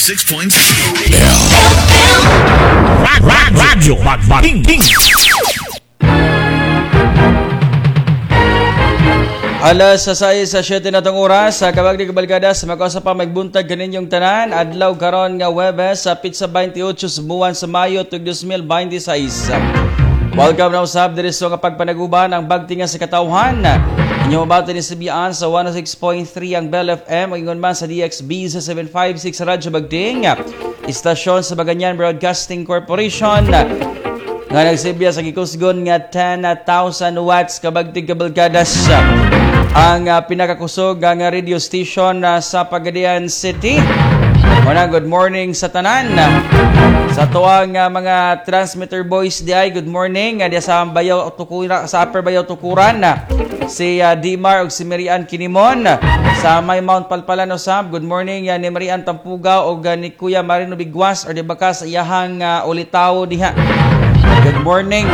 106.7 Radyo Magbating. Alas sa 7 na tong oras sa kabagdi kabalgadas magkausa pa magbuntag kaninyong tanan adlaw karon nga Huwebes sa pizza 28 sa buwan sa Mayo tug 2026. Welcome na usab diri sa nga pagpanaguban ang bagtingan sa katawhan. Inyo mabato ni Sibian sa 106.3 ang Bell FM o ingon man sa DXB sa 756 Radyo Bagting. Istasyon sa Baganyan Broadcasting Corporation nga nagsibya sa gikusgon nga 10,000 watts kabagtig kabalgadas ang pinakakusog nga radio station sa Pagadian City. Muna, good morning sa tanan. Sa tuwang mga transmitter boys di ay good morning diya sa Bayaw Tukura, sa Upper Bayaw Tukuran si Dimar ug si Marian Kinimon sa May Mount Palpalan usab. Good morning ni Marian Tampugaw ug ni Kuya Marino Bigwas or di ba ka sa iyahang ulitaw diha. Good morning.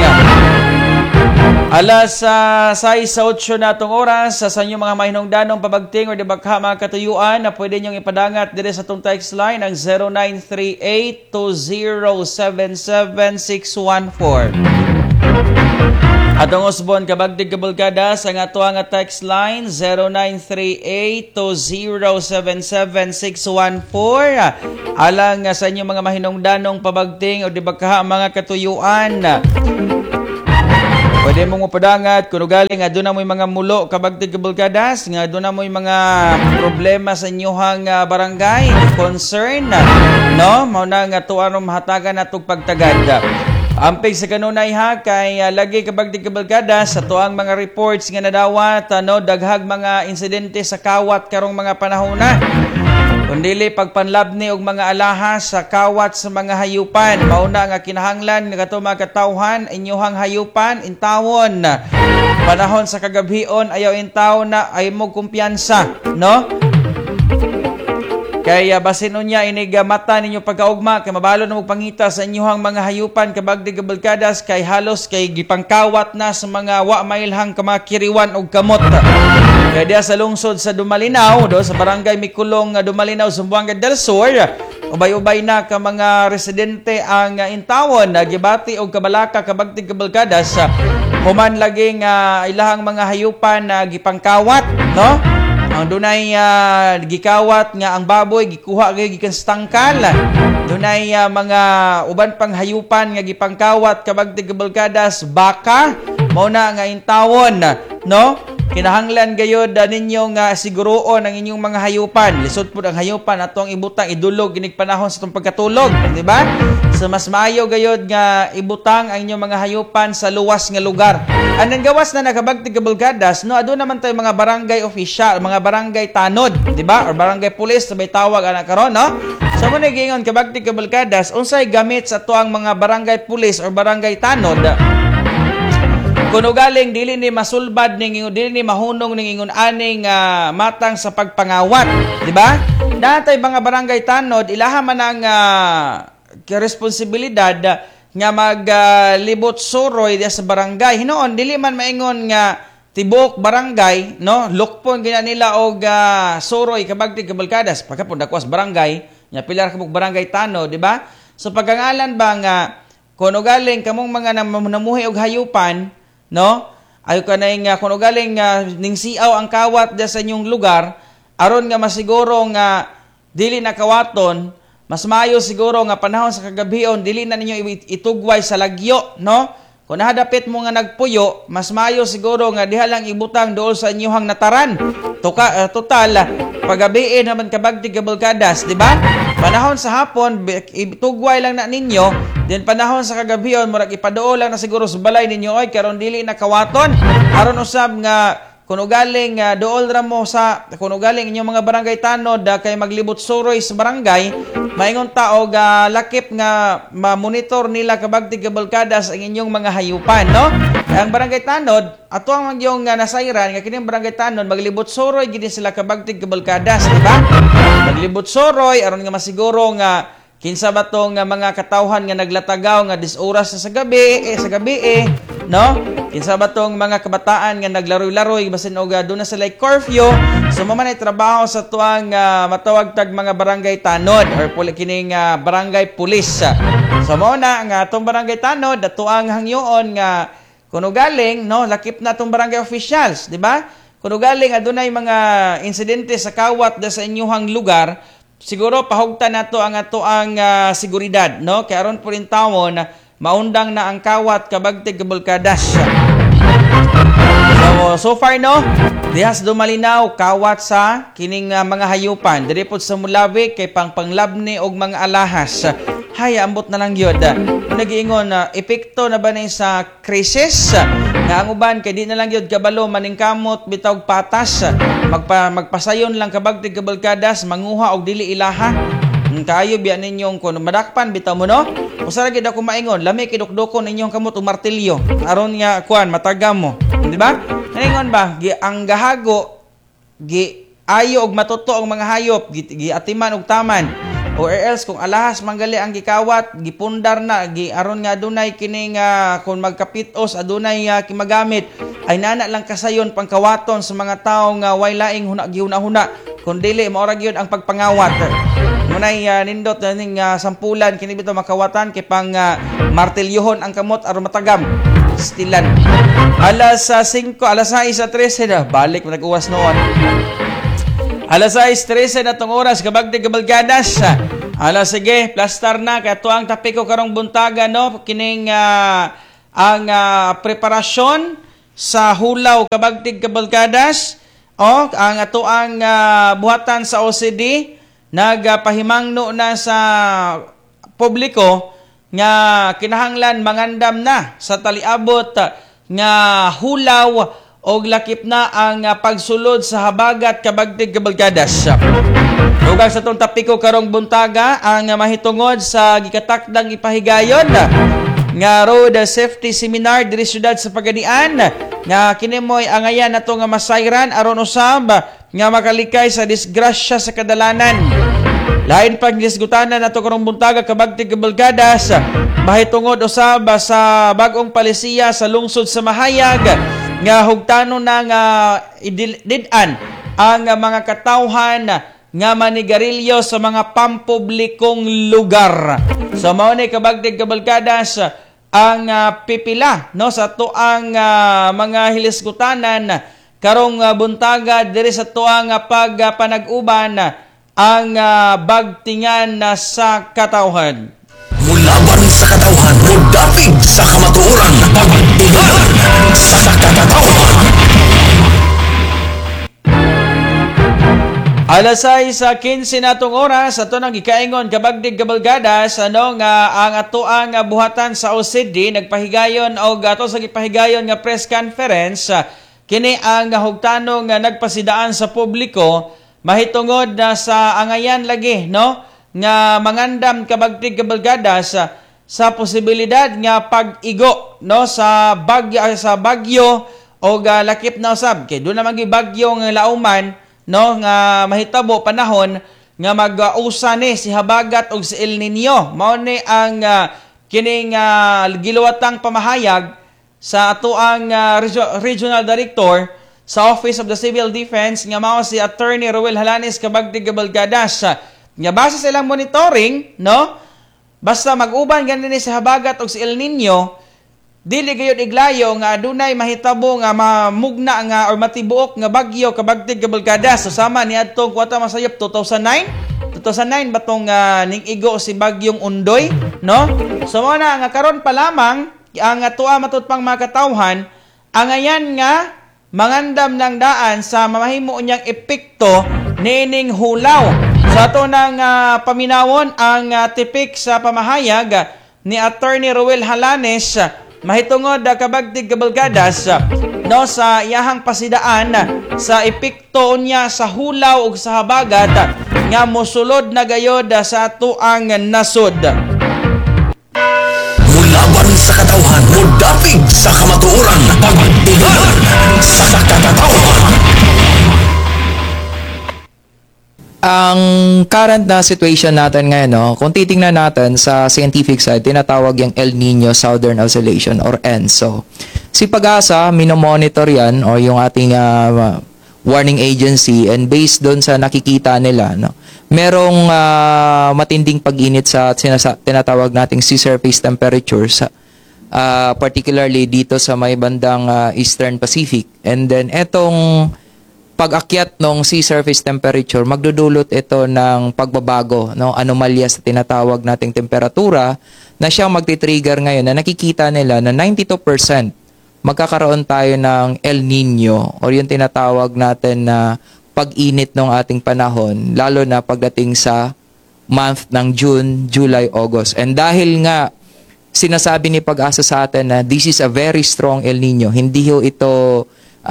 Alas 6:08 na itong oras sa inyong mga mahinungdanong pabagting o di ba mga katuyuan na pwede nyong ipadangat dire sa itong text line ang 0938-2077614. Atong usbon kabagdig kabulgadas ang ato nga text line 0938-2077614 alang sa inyong mga mahinungdanong pabagting o di ba mga katuyuan. Pwede mong mapadangat kung galing nga doon na mo'y mga mulo kabagtig kabulgadas nga doon na mo'y mga problema sa inyohang barangay concern no mauna nga tuwarong mahatagan natong pagtagad. Amping sa kanunay ha kay lagi kabagtig kabalgadas sa tuang mga reports nga nadawat no daghag mga insidente sa kawat karong mga panahon na. Kundili pagpanlabni og mga alahas sa kawat sa mga hayupan. Mauna nga kinahanglan nga kato mga katawhan inyohang hayupan intawon. Panahon sa kagabhion ayaw intaw na ay mo kumpiyansa, no? Kaya basin unya inig mata ninyo pagkaugma kay mabalo na magpangita sa inyohang mga hayupan kabagdig kabalgadas kay halos kay gipangkawat na sa mga wa mailhang kamakiriwan og kamot. Kaya diya sa lungsod sa Dumalinaw do sa barangay Mikulong Dumalinaw Zamboanga del Sur ubay-ubay na ka mga residente ang intawon gibati og kabalaka kabagtig kabalgadas human laging ilahang mga hayupan gipangkawat, no? Ang dunay gikawat nga ang baboy gikuha kay gikan sa tangkal. Dunay mga uban pang hayupan nga gipangkawat kabagtig kabalgadas baka mao na nga intawon, no? Kinahanglan gayud ninyo nga siguroon ang inyong mga hayupan. Lisod pud ang hayupan atong ibutang idulog ginig panahon sa itong pagkatulog, di ba? So mas maayo gayud nga ibutang ang inyong mga hayupan sa luwas nga lugar. Anang gawas na nakabagtig kabalgadas, no, adto naman tayo mga barangay official, mga barangay tanod, di ba? Or barangay police sabay tawag ana karon, no? So mo gingon kabagtig kabalgadas, unsay gamit sa tuang mga barangay police or barangay tanod? Kuno galing dili ni masulbad ning dili ni mahunong ning ingon aning matang sa pagpangawat, di ba? Datay mga barangay tanod ilaha man ang responsibilidad nga maglibot suroy sa barangay. Hinoon dili man maingon nga tibok barangay, no? Lukpon gina nila og suroy kabagtig kabalgadas pagkapon dakwas barangay, nya pilar kabog barangay tanod, di ba? So pagkangalan ba nga kuno galing kamong mga namuhi og hayupan, no? Ayo kanay nga kuno galing ning siaw ang kawat da sa inyong lugar aron nga masiguro nga dili nakawaton, mas maayo siguro nga panahon sa kagabhion dili na ninyo itugway sa lagyo, no? Kung nahadapit mo nga nagpuyo, mas maayo siguro nga diha lang ibutang dool sa inyong nataran. Total pagabiin naman kabagtig kabalgadas, di ba? Panahon sa hapon itugway lang na ninyo, then panahon sa kagabhion murag ipaduol lang na siguro sa balay ninyo oy karon dili nakawaton aron usab nga kuno galing dool ra mo sa kuno galing inyong mga barangay tanod kay maglibot suroy sa barangay maingon tao lakip nga ma-monitor nila kabagtig kabalgadas ang inyong mga hayupan, no? Ang barangay tanod ato ang yung nasayran nga kining barangay tanod maglibot suroy gid sila kabagtig kabalgadas, di ba? Maglibot suroy aron nga masiguro nga kinsa ba tong mga katawhan nga naglatagaw nga 10 oras sa gabi no? Kinsa ba tong mga kabataan nga naglaroy-laroy basin og doon na sila curfew, so mamanay trabaho sa tuang matawag tag mga barangay tanod or kining barangay pulis. So mao na nga atong barangay tanod ato ang hangyoon nga kuno galing no lakip na tong barangay officials, di ba? Kuno galing adunay mga insidente sa kawat da sa inyong lugar, siguro pahugtan nato ang ato ang seguridad, no? Kay aron po rin tawon maundang na ang kawat kabagtig kabulkadas. So far no, dihas dumalinaw kawat sa kining mga hayupan. Diri pod sa Mulawi kay panglabni og mga alahas. Hay ambot na lang gyud. Nagiingon epekto na ba ni sa krisis nga ang uban kay di na lang gyud kabalo maningkamot bitaw patas. Magpasayon lang kabagtig kabulkadas manguha og dili ilaha. Kayo biya ninyong kung madakpan bitaw mo no. Usa ra gid ako maingon, lami kidukdukon ninyong kamot og martilyo aron nga kuan matagam mo, di ba? Ingon ba, ang gahago gi ayo og matuto ang mga hayop, gi atiman og taman. Or else kung alahas manggali ang gikawat, gipundar na gi aron nga adunay kining kung magkapitos adunay kimagamit ay nana lang kasayon pangkawaton sa mga tawo nga way laing huna kun dili mao ra gyud ang pagpangawat. Munay nindot ning sampulan kini bitaw makawatan kay pang martilyohon ang kamot aron matagam stilan. Alas 5, alas 6:13 na balik nag-uwas noon. Alas 6:13 na tong oras kabagdig kabalgadas. Alas sige, plastar na kay ato ang tapiko karong buntaga no kining ang preparasyon sa hulaw kabagdig kabalgadas o ang ato ang buhatan sa OCD nagpahimangno na sa publiko nga kinahanglan mangandam na sa taliabot nga hulaw og lakip na ang pagsulod sa habagat kabagdig kabalgadas. Ug sa tong tapiko karong buntaga ang mahitungod sa gikatakdang ipahigayon nga road safety seminar diri syudad sa Pagadian nga kini moy angayan nato nga masayran aron usab nga makalikay sa disgrasya sa kadalanan. Lain pag gisgutanan nato karong buntaga kabagtig kabalgadas mahitungod usab sa bagong palisiya sa lungsod sa Mahayag nga hugtanon na nga ididan ang mga katawhan nga manigarilyo sa mga pampublikong lugar. So mao ni kabagtig kabalgadas ang pipila no sa tuang mga hilisgutanan karong buntaga diri sa tuang pagpanag-uban ang bagtingan sa katawhan. Mulaban sa katawhan, mudapig sa kamatuoran, pagtigalan sa katawhan. Alas 6:15 natong oras ato nang gikaingon kabagdig kabalgadas nga ang ato ang buhatan sa OCD nagpahigayon og ato sa gipahigayon nga press conference kini ang hugtanong nga nagpasidaan sa publiko mahitungod na sa angayan lagi no nga mangandam kabagtig kabalgadas sa posibilidad nga pag-igo no sa bagyo og lakip na usab kay do na magi bagyo nga lauman no nga mahitabo panahon nga mag-usa ni si habagat og si El Nino. Mao ni ang kining giluwatang pamahayag sa ato ang regional director sa Office of the Civil Defense nga mao si Attorney Roel Halanes kabagdig kabalgadas. Nga base sa ilang monitoring no basta mag-uban ganin ni si habagat og si El Nino dili gayud iglayo nga adunay mahitabo nga mamugna nga or matibuok nga bagyo kabagtig kabalgadas susama ni adtong kuwata masayop 2009 batong ning-igo si bagyong Undoy no so mo na nga karon pa lamang ang atuwa matud pang mga katawhan ang ayan nga mangandam ng daan sa mamahimo unyang epekto nining hulaw sa ato nang paminawon ang tipik sa pamahayag ni Attorney Roel Halanes mahitungod kabagtig kabalgadas no sa iyahang pasidaan sa epekto niya sa hulaw ug sa habagat nga mosulod na gayod sa atuang nasod. Mulaban sa katawhan, mudapig sa kamatuoran, pagtigalan sa katawhan. Ang current na situation natin ngayon, no, kung titingnan natin sa scientific side, tinatawag yung El Nino Southern Oscillation or ENSO. Si Pag-asa, minomonitor yan o yung ating warning agency, and based doon sa nakikita nila, no, merong matinding pag-init sa tinatawag nating sea surface temperatures, particularly dito sa may bandang Eastern Pacific. And then etong pag-akyat ng sea surface temperature, magdudulot ito ng pagbabago, no, anomalya sa tinatawag nating temperatura, na siyang magti-trigger ngayon na nakikita nila na 92% magkakaroon tayo ng El Nino, o yung tinatawag natin na pag-init ng ating panahon, lalo na pagdating sa month ng June, July, August. And dahil nga sinasabi ni Pag-asa sa atin na this is a very strong El Nino, hindi ho ito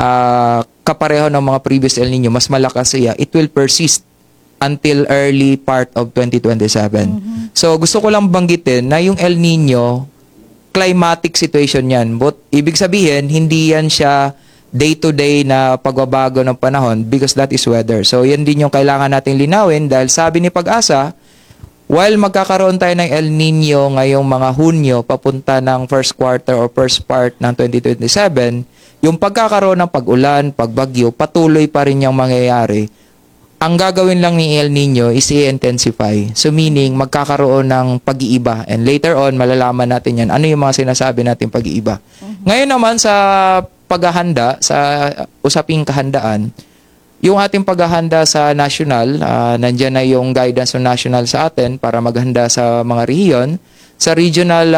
kapareho ng mga previous El Nino, mas malakas siya, it will persist until early part of 2027. So gusto ko lang banggitin na yung El Nino, climatic situation yan. But ibig sabihin, hindi yan siya day-to-day na pagbabago ng panahon, because that is weather. So yan din yung kailangan natin linawin, dahil sabi ni Pag-asa, while magkakaroon tayo ng El Nino ngayong mga Hunyo papunta ng first quarter or first part ng 2027, yung pagkakaroon ng pag-ulan, pagbagyo, patuloy pa rin yung mangyayari. Ang gagawin lang ni El Nino is i-intensify. So meaning, magkakaroon ng pag-iiba. And later on, malalaman natin yan. Ano yung mga sinasabi natin pag-iiba. Ngayon naman sa paghahanda, sa usaping kahandaan, yung ating paghahanda sa national, nandyan na yung guidance ng national sa atin para maghanda sa mga rehiyon. Sa regional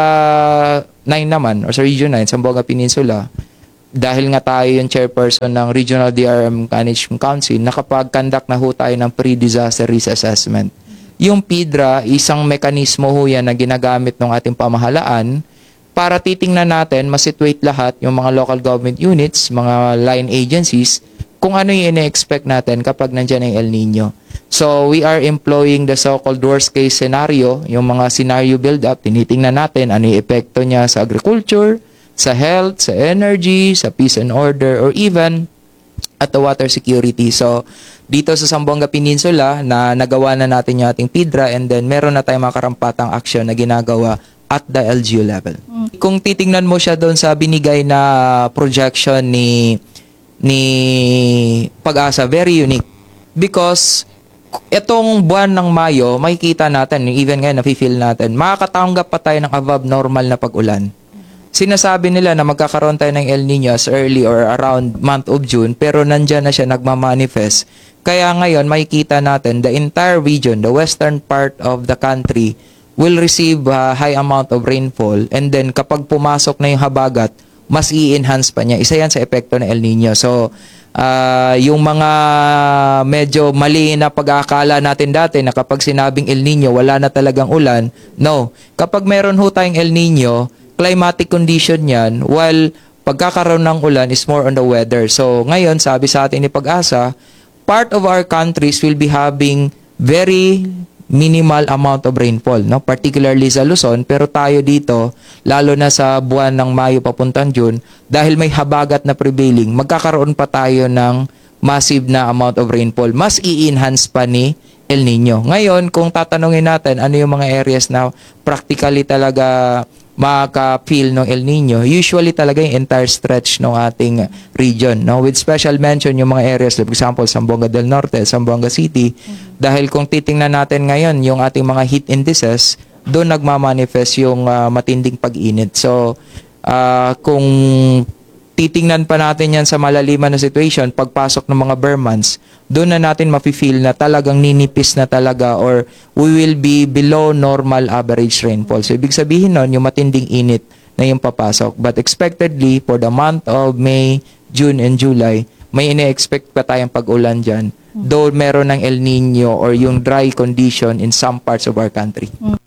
9 naman, or sa region 9, Zamboanga Peninsula, dahil nga tayo yung chairperson ng Regional DRM Management Council, nakapag-conduct na ho tayo ng pre-disaster risk assessment. Yung PIDRA, isang mekanismo ho yan na ginagamit ng ating pamahalaan para titingnan natin, masituate lahat yung mga local government units, mga line agencies, kung ano yung ine-expect natin kapag nandyan ang El Nino. So, we are employing the so-called worst case scenario, yung mga scenario build-up, tinitingnan natin ano yung epekto niya sa agriculture, sa health, sa energy, sa peace and order, or even at the water security. So, dito sa Zamboanga Peninsula, na nagawa na natin yung ating PIDRA, and then meron na tayong mga karampatang aksyon na ginagawa at the LGU level. Kung titingnan mo siya doon sa binigay na projection ni Pag-asa, very unique. Because itong buwan ng Mayo, makikita natin, even ngayon, nafe-feel natin, makakatanggap pa tayo ng above normal na pag-ulan. Sinasabi nila na magkakaroon tayo ng El Nino as early or around month of June, pero nandyan na siya nagmamanifest. Kaya ngayon, makikita natin the entire region, the western part of the country, will receive a high amount of rainfall, and then kapag pumasok na yung habagat, mas i-enhance pa niya. Isa yan sa epekto ng El Nino. So, yung mga medyo mali na pag-aakala natin dati na kapag sinabing El Nino, wala na talagang ulan. No. Kapag meron ho tayong El Nino, climatic condition yan, while pagkakaroon ng ulan is more on the weather. So, ngayon, sabi sa atin ni Pag-asa, part of our countries will be having very minimal amount of rainfall, no? Particularly sa Luzon, pero tayo dito, lalo na sa buwan ng Mayo papuntang June, dahil may habagat na prevailing, magkakaroon pa tayo ng massive na amount of rainfall. Mas i-enhance pa ni El Nino. Ngayon, kung tatanungin natin ano yung mga areas na practically talaga maka-feel ng El Nino, usually talaga yung entire stretch ng ating region, no? With special mention yung mga areas, like for example, Zamboanga del Norte, Zamboanga City, dahil kung titingnan natin ngayon yung ating mga heat indices, doon nagmamanifest yung matinding pag-init. So, kung titingnan pa natin yan sa malaliman na situation, pagpasok ng mga bare months, doon na natin mafe-feel na talagang ninipis na talaga, or we will be below normal average rainfall. So, ibig sabihin nun, yung matinding init na yung papasok. But expectedly, for the month of May, June, and July, may ine-expect pa tayong pag-ulan dyan. Though meron ng El Nino or yung dry condition in some parts of our country.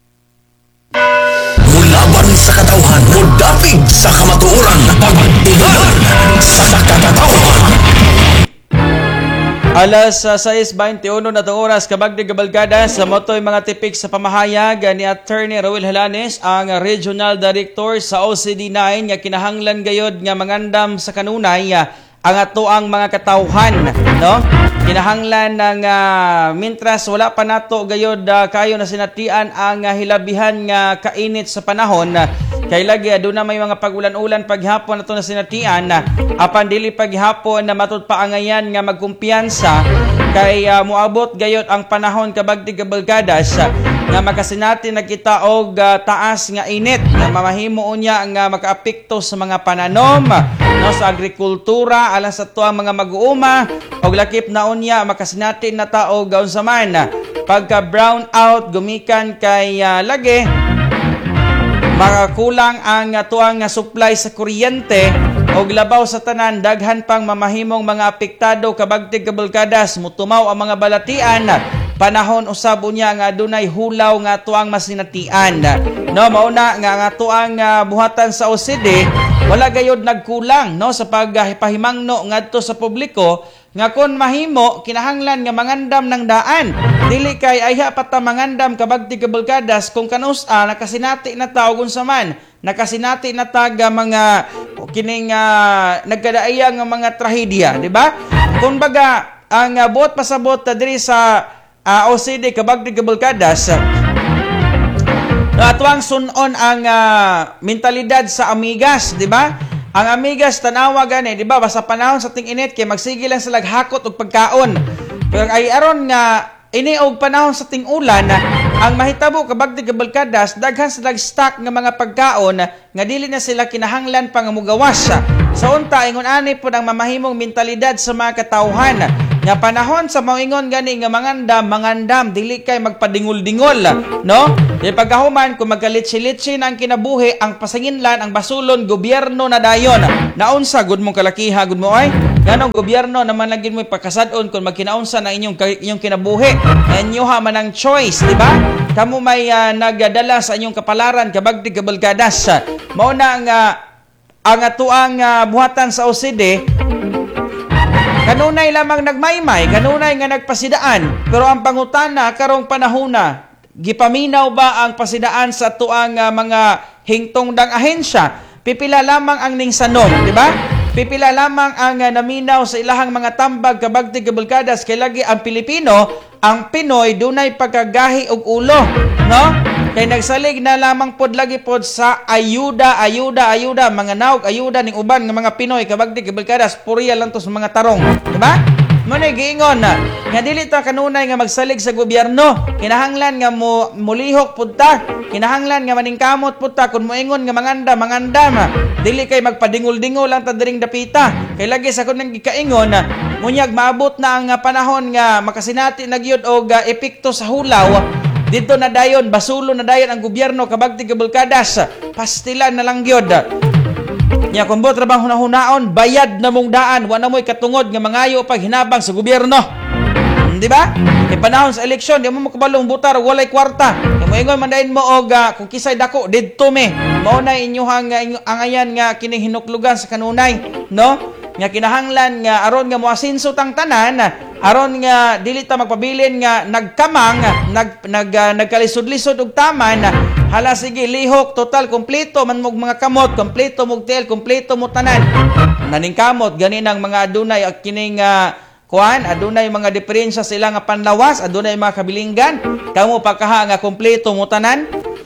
Mulaban sa katauhan, mudapig sa kamatuoran, pagtigan sa katauhan. Alas 6:21 na itong oras, kabagdig kabalgada, sa moto'y mga tipik sa pamahayag ni Attorney Rowel Halanes, ang Regional Director sa OCD9, nga kinahanglan gayod nga mangandam sa kanunay ang atoang mga katawhan, no? Kinahanglan ng mintras wala pa nato gayod kayo na sinatian ang hilabihan nga kainit sa panahon, Kay lagi aduna may mga pagulan-ulan paghapon ato na sinatian na apan dili paghapon na matud paangayan nga magkumpiyansa kay moabot gayot ang panahon kabagti kabalgadas nga makasinati na kita og taas nga init nga mamahimo unya nga makaapekto sa mga pananom no sa agrikultura alang sa tuang mga mag-uuma og lakip na unya makasinati na tao gaun sa man pagka brown out gumikan kay lagi makakulang ang tuang supply sa kuryente og labaw sa tanan daghan pang mamahimong mga apektado kabagtig kabalgadas mutumaw ang mga balatian panahon usab unya nga adunay hulaw nga tuang masinatian no mauna nga tuang buhatan sa OCD wala gayud nagkulang no sa pagpahimangno ngadto sa publiko nga kon mahimo kinahanglan nga mangandam ng daan dili kay ayha pata mangandam kabagti kabalgadas kung kanus-a nakasinati na tawo unsa man nakasinati na taga mga kining nagkadaaya nga mga trahedya di ba kun baga ang buot pasabot diri sa OCD kabagti kabalgadas atuang sunon ang mentalidad sa amigas di ba ang amigas tanawa gani, di ba? Basta panahon sa ting-init kay magsige lang sila hakot og pagkaon. Pero ay aron nga ini og panahon sa ting-ulan ang mahitabo kabagti kabalgadas daghan sila stock nga mga pagkaon nga dili na sila kinahanglan pang mugawas. Sa unta ingon ani po ang mamahimong mentalidad sa mga katawhan nga panahon sa moingon gani nga mangandam dili kay magpadingol-dingol no di pagkahuman kung magkalitsi-litsi ang kinabuhi ang pasanginlan ang basulon gobyerno na dayon naunsa gud mong kalakiha gud mo ay ganong gobyerno naman lagi mo pagkasadon kung magkinaunsa na inyong kinabuhi inyo ha man ang choice di ba kamo may nagdala sa inyong kapalaran kabagti kabalgadas mao na ang atuang buhatan sa OCD kanunay lamang nagmaymay, kanunay nga nagpasidaan. Pero ang pangutana karong panahona, gipaminaw ba ang pasidaan sa tuang mga hingtongdang ahensya? Pipila lamang ang ningsanom, di ba? Pipila lamang ang naminaw sa ilahang mga tambag kabagti kabalgadas kay lagi ang Pilipino, ang Pinoy dunay pagkagahi og ulo, no? Kay nagsalig na lamang pod lagi pod sa ayuda mga naog ayuda ning uban nga mga Pinoy kabagti kabalgadas puriya lang to sa mga tarong di ba mo na giingon nga dili ta kanunay nga magsalig sa gobyerno kinahanglan nga mulihok pud ta kinahanglan nga maningkamot pud ta kun moingon nga mangandam dili kay magpadingol-dingol lang ta diring dapita kay lagi sa kun nang gikaingon munyag maabot na ang panahon nga makasinati na gyud og epekto sa hulaw dito na dayon, basulo na dayon ang gobyerno kabagti kabalgadas. Pastilan na lang gyud. Nya kung buot rabang hunahunaon, bayad na mong daan, wa na mo'y katungod nga mangayo pag hinabang sa gobyerno. Di ba? Kay panahon sa eleksyon, di mo makabalong butar, walay kwarta. Kung moingon man dayon mo og kung kisay dako didto me. Mao na inyohang angayan nga kining hinuklugan sa kanunay, no? Nga kinahanglan nga aron nga moasinso tang tanan aron nga dili ta magpabilin nga nagkamang nagkalisod-lisod og taman hala sige lihok total kompleto man mog mga kamot kompleto mog tel kompleto mo tanan naning kamot ganin ang mga adunay kining adunay mga diferensya sa ilang nga panlawas adunay mga kabilinggan kamo pagkaha nga kompleto mo tanan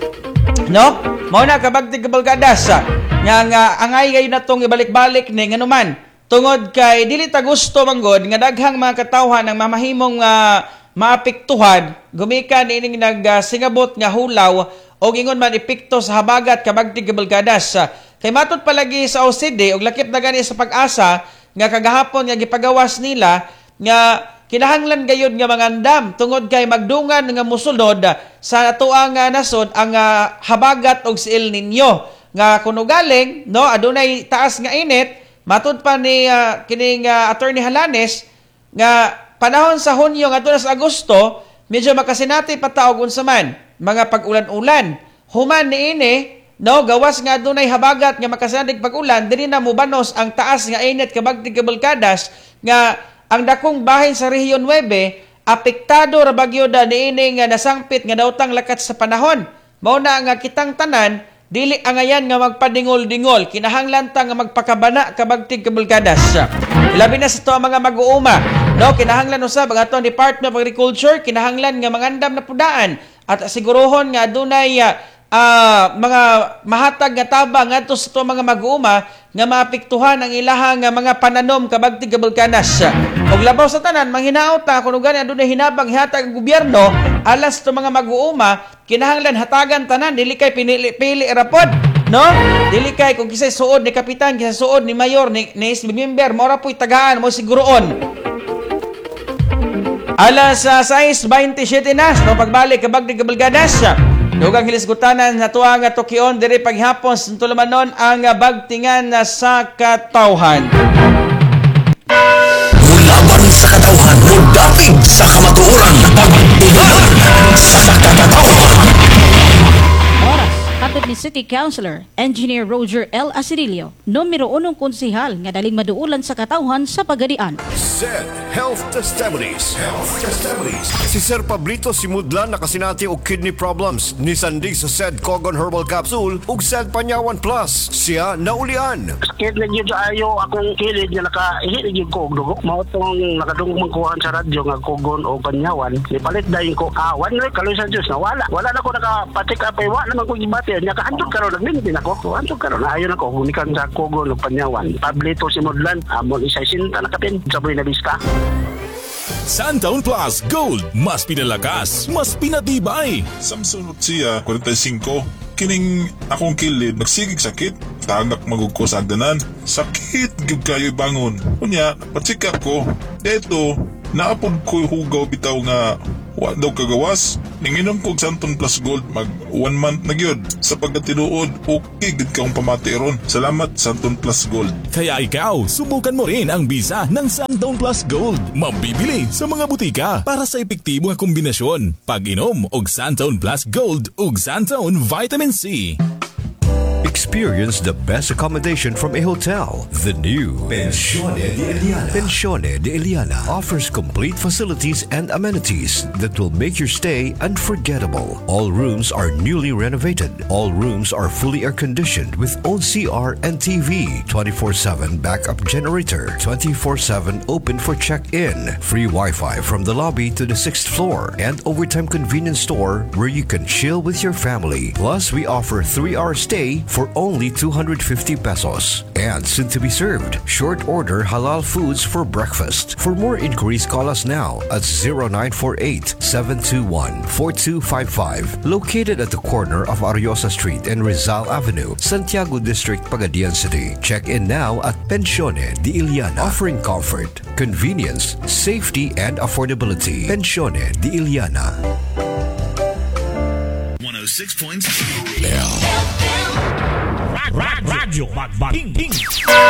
no mao na kabagti kabalgadas nga angay gayud natong ibalik-balik ni nganuman tungod kay dili ta gusto manggod nga daghang mga katawhan ang mamahimong maapektuhan gumikan ining nagsingabot nga hulaw o ingon man epekto sa habagat kabagti kabalgadas kay matud palagi sa OCD og lakip na gani sa pag-asa nga kagahapon nga gipagawas nila nga kinahanglan gayud nga mangandam tungod kay magdungan nga mosulod sa atuang nasod ang habagat og si El Nino nga kuno galing no adunay taas nga init matud pa ni kining Attorney Halanes nga panahon sa Hunyo ngadto sa Agosto medyo makasinati pataog unsa man mga pag-ulan-ulan human niini no gawas nga adunay habagat nga makasinati pag-ulan diri na mobanos ang taas nga init kabagti kabalgadas nga ang dakong bahin sa Rehiyon 9 apektado ra bagyo niini nga nasangpit nga daotang lakat sa panahon mao na nga kitang tanan dili angayan nga magpadingol-dingol kinahanglan ta nga magpakabana kabagtig kabalgadas labi na sa to mga mag-uuma no kinahanglan usab ang atong Department of Agriculture kinahanglan nga mangandam na pudaan at sigurohon nga adunay mga mahatag nga tabang ngadto sa to mga mag-uuma nga maapektuhan ang ilahang mga pananom kabagti gabulkanas. Og labaw sa tanan manghinaot ta kuno gani adunay hinabang ihatag ang gobyerno alas to mga mag-uuma kinahanglan hatagan tanan dili kay pinili-pili rapod, no? Dili kay kung kisay suod ni kapitan, kisay suod ni mayor, ni member, mora po'y tagaan mo siguroon. Alas 6:27 na no pagbalik kabagdi gabulkanas. Dugang hilisgutanan na tuwa nga Tokyon diri paghapon sa tulumanon ang bagtingan sa katawhan. Mulaban sa katawhan, mudapig sa kamatuoran, pagtigan sa katawhan. Oras, hatod ni City Councilor, Engineer Roger L. Acirilio, numero 1 konsehal nga daling maduulan sa katawhan sa Pagadian. SED Health Testimonies. Si Sir Pablito Simudlan nakasinati og kidney problems ni sandig sa SED Cogon Herbal Capsule ug SED Panyawan Plus. Siya naulian. Sakit na yun sa ayo akong kilid nga nakahilig yun ko og dugo. Mao tong nakadungog kuhan sa radyo nga Cogon o Panyawan. Ipalit dayon ko awan na kaloy sa Diyos na wala. Wala na ko nakapatik apay wa naman ko gibati. Nya kahandog karon nagmintin ako. Handog karon ayon ako gunikan sa Cogon o Panyawan. Pablito Simudlan amon isay sinta nakapin sa buhay na vista. Santaon Plus Gold, mas pinalakas, mas pinatibay. Samsung siya, 45. Kining akong kilid, nagsigig sakit. Tagak magugko sa agdanan. Sakit, gib kayo'y bangon. Kunya, patsika ko. Deto, naapod ko'y hugaw bitaw nga wa daw kagawas. Ninginom ko Santon Plus Gold mag 1 month na gyud. Sa pagkatinuod, okay gid kaong pamati ron. Salamat Santon Plus Gold. Kaya ikaw, subukan mo rin ang bisa ng Santaon Plus Gold. Mabibili sa mga butika para sa epektibo nga kombinasyon. Pag-inom og Santaon Plus Gold ug Santaon Vitamin C. Experience the best accommodation from a hotel. The new Pensione de Eliana. Pensione de Eliana offers complete facilities and amenities that will make your stay unforgettable. All rooms are newly renovated. All rooms are fully air-conditioned with own CR and TV, 24/7 backup generator, 24/7 open for check-in, free Wi-Fi from the lobby to the 6th floor, and overtime convenience store where you can chill with your family. Plus, we offer 3-hour stay for only 250 pesos. And soon to be served, short order halal foods for breakfast. For more inquiries, call us now at 0948-721-4255. Located at the corner of Ariosa Street and Rizal Avenue, Santiago District, Pagadian City. Check in now at Pensione de Eliana, offering comfort, convenience, safety, and affordability. Pensione de Eliana. 106.7 Radyo Magbating.